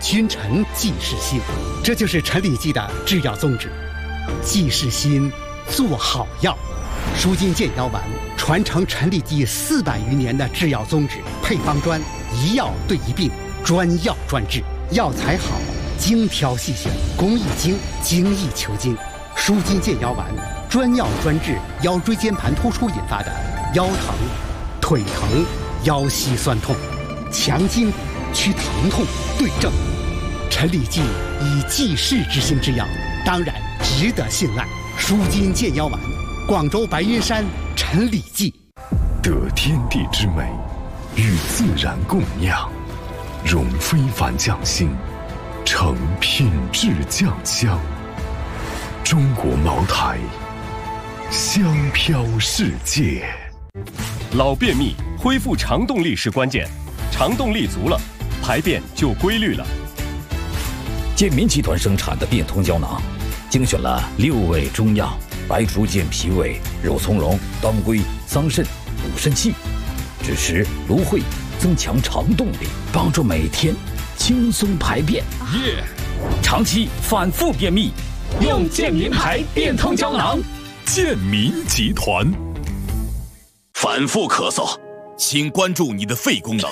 君臣济世兴，这就是陈李济的制药宗旨。济世兴，做好药。舒筋健腰丸传承陈李济400余年的制药宗旨，配方专，一药对一病，专药专治，药材好，精挑细选，工艺精，精益求精。舒筋健腰丸专药专治腰椎间盘突出引发的腰疼、腿疼、腰膝酸痛，强筋骨，驱疼痛，对症。陈李济以济世之心制药，当然值得信赖。舒筋健腰丸，广州白云山陈李济。 得天地之美，与自然共酿，融非凡匠心，成品质酱香。中国茅台，香飘世界。 老便秘恢复肠动力是关键，肠动力足了，排便就规律了。 健民集团生产的变通胶囊，精选了6味中药：白术健脾胃、肉苁蓉、当归、桑葚、补肾气，枳实、芦荟，增强肠动力，帮助每天轻松排便。长期反复便秘，用健民牌变通胶囊。 健民集团。 反复咳嗽，请关注你的肺功能。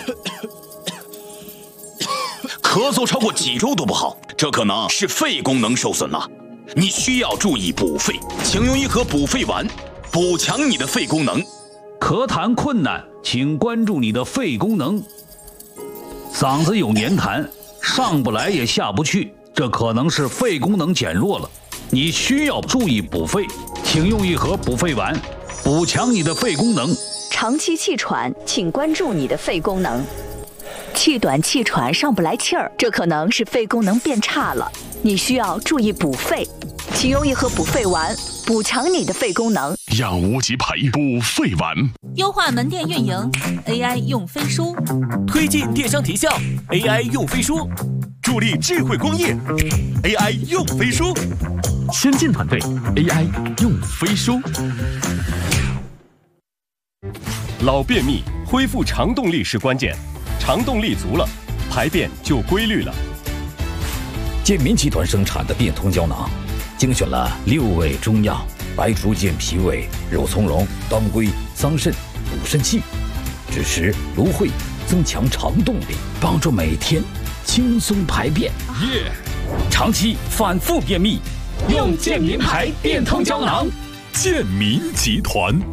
咳嗽超过几周都不好，这可能是肺功能受损了。你需要注意补肺，请用一盒补肺丸，补强你的肺功能。 咳痰困难，请关注你的肺功能。嗓子有黏痰，上不来也下不去，这可能是肺功能减弱了。你需要注意补肺，请用一盒补肺丸，补强你的肺功能。 长期气喘，请关注你的肺功能。气短气喘上不来气儿，这可能是肺功能变差了，你需要注意补肺，请用一盒补肺丸，补强你的肺功能。 养无极培补肺丸， 优化门店运营 ，AI 用飞书， 推进电商提效 ，AI 用飞书，助力智慧工业 ，AI 用飞书， 先进团队 AI 用飞书。 老便秘恢复肠动力是关键，肠动力足了，排便就规律了。 健民集团生产的变通胶囊，精选了6味中药：白术健脾胃、肉苁蓉、当归、桑葚、补肾气，枳实、芦荟，增强肠动力，帮助每天轻松排便。长期反复便秘，用健民牌变通胶囊。 健民集团。